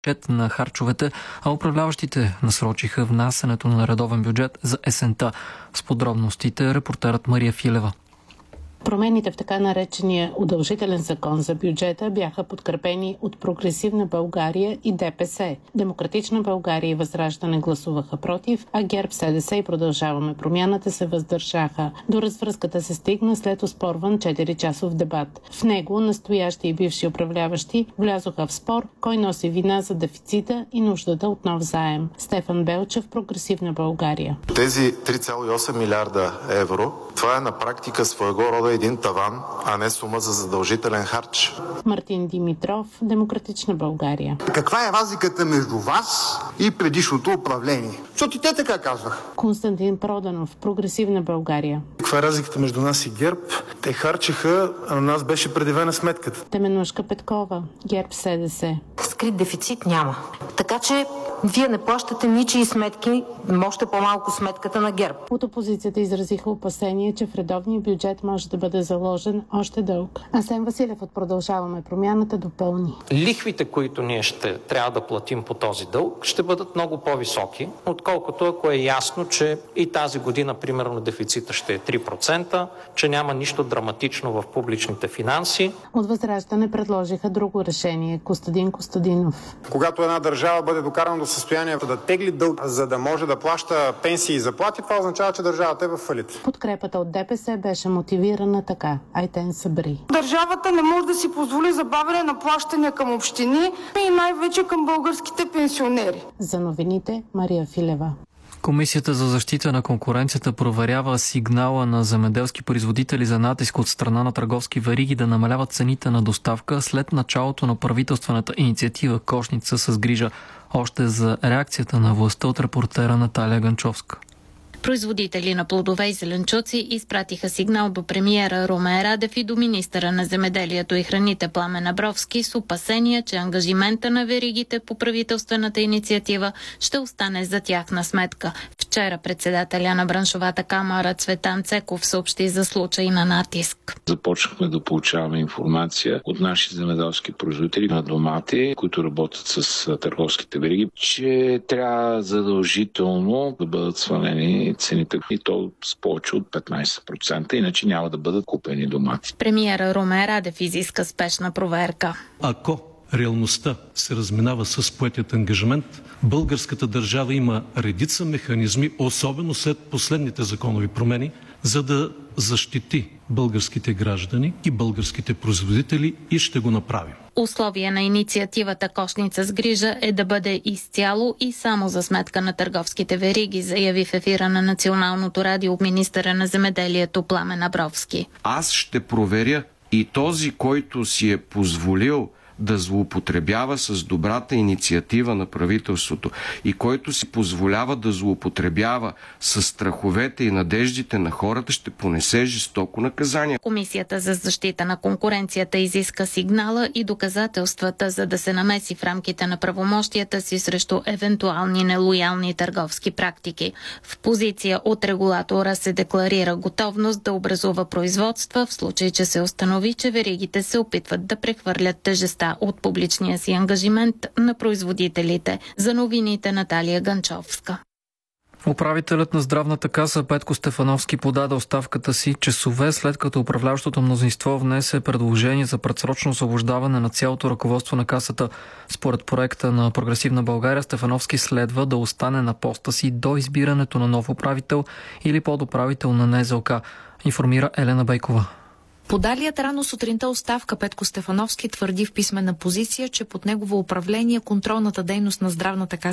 бюджет на харчовете, а управляващите насрочиха внасянето на редовен бюджет за есента. С подробностите репортерът Мария Филева. Промените в така наречения удължителен закон за бюджета бяха подкрепени от Прогресивна България и ДПС. Демократична България и Възраждане гласуваха против, а ГЕРБ, СДС и Продължаваме промяната се въздържаха. До развръзката се стигна след оспорван 4-часов дебат. В него настоящи и бивши управляващи влязоха в спор кой носи вина за дефицита и нуждата от нов заем. Стефан Белчев, Прогресивна България. Тези 3,8 милиарда евро, това е на практика своего рода един таван, а не сума за задължителен харч. Мартин Димитров, Демократична България. Каква е разликата между вас и предишното управление? Защото и те така казвах. Константин Проданов, Прогресивна България. Каква е разликата между нас и ГЕРБ? Те харчеха, а на нас беше предявена сметката. Теменушка Петкова, ГЕРБ, СДС. Скрит дефицит няма. Така че вие не плащате ничии сметки, още по-малко сметката на ГЕРБ. От опозицията изразиха опасение, че в редовния бюджет може да бъде заложен още дълг. Асен Василев от Продължаваме промяната допълни. Лихвите, които ние ще трябва да платим по този дълг, ще бъдат много по-високи, отколкото ако е ясно, че и тази година, примерно, дефицита ще е 3%, че няма нищо драматично в публичните финанси. От Възраждане предложиха друго решение. Костадин Костадинов. Когато една държава бъде докарана до състоянието да тегли дълг, за да може да плаща пенсии и заплати, това означава, че държавата е в фалит. Подкрепата от ДПС беше мотивирана така. Айтен Сабри. Държавата не може да си позволи забавяне на плащания към общини и най-вече към българските пенсионери. За новините Мария Филева. Комисията за защита на конкуренцията проверява сигнала на земеделски производители за натиск от страна на търговски вериги да намаляват цените на доставка след началото на правителствената инициатива Кошница с грижа. Още за реакцията на властта от репортера Наталия Ганчовска. Производители на плодове и зеленчуци изпратиха сигнал до премиера Румен Радев и до министъра на земеделието и храните Пламен Абровски с опасения, че ангажимента на веригите по правителствената инициатива ще остане за тяхна сметка. Вчера председателя на браншовата камара Цветан Цеков съобщи за случай на натиск. Започнахме да получаваме информация от наши земеделски производители на домати, които работят с търговските вериги, че трябва задължително да бъдат свалени цените и то с повече от 15%, иначе няма да бъдат купени домати. Премиера Румен Радев изиска спешна проверка. Ако реалността се разминава с поетият ангажимент, българската държава има редица механизми, особено след последните законови промени, за да защити българските граждани и българските производители и ще го направим. Условие на инициативата Кошница с грижа е да бъде изцяло и само за сметка на търговските вериги, заяви в ефира на Националното радио министъра на земеделието Пламен Абровски. Аз ще проверя и този, който си е позволил да злоупотребява с добрата инициатива на правителството и който си позволява да злоупотребява с страховете и надеждите на хората, ще понесе жестоко наказание. Комисията за защита на конкуренцията изиска сигнала и доказателствата, за да се намеси в рамките на правомощията си срещу евентуални нелоялни търговски практики. В позиция от регулатора се декларира готовност да образува производства в случай, че се установи, че веригите се опитват да прехвърлят тежеста от публичния си ангажимент на производителите. За новините Наталия Ганчовска. Управителят на здравната каса Петко Стефановски подаде оставката си часове след като управляващото мнозинство внесе предложение за предсрочно освобождаване на цялото ръководство на касата. Според проекта на Прогресивна България, Стефановски следва да остане на поста си до избирането на нов управител или подуправител на НЗОК, информира Елена Бейкова. Подалият рано сутринта оставка Петко Стефановски твърди в писмена позиция, че под негово управление контролната дейност на здравната каса